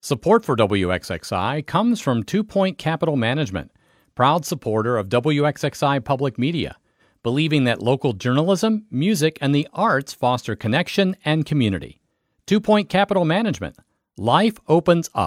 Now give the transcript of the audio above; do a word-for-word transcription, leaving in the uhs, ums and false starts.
Support for W X X I comes from Two Point Capital Management, proud supporter of W X X I Public Media, believing that local journalism, music, and the arts foster connection and community. Two Point Capital Management. Life opens up.